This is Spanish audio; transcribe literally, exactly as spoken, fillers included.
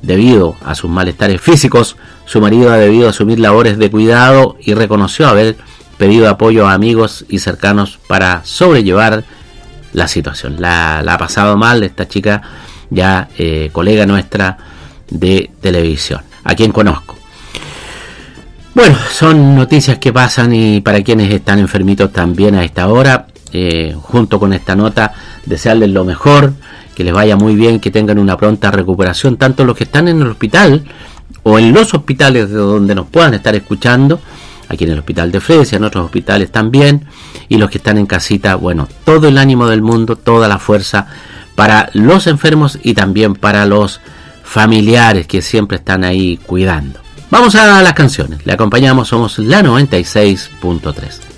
debido a sus malestares físicos, su marido ha debido asumir labores de cuidado y reconoció haber pedido apoyo a amigos y cercanos para sobrellevar la situación. La, la ha pasado mal esta chica, ya eh, colega nuestra de televisión, a quien conozco. Bueno, son noticias que pasan, y para quienes están enfermitos también a esta hora, eh, junto con esta nota, desearles lo mejor, que les vaya muy bien, que tengan una pronta recuperación, tanto los que están en el hospital o en los hospitales de donde nos puedan estar escuchando, aquí en el hospital de Fresia, en otros hospitales también, y los que están en casita. Bueno, todo el ánimo del mundo, toda la fuerza para los enfermos y también para los familiares que siempre están ahí cuidando. Vamos a las canciones, le acompañamos, somos la noventa y seis punto tres.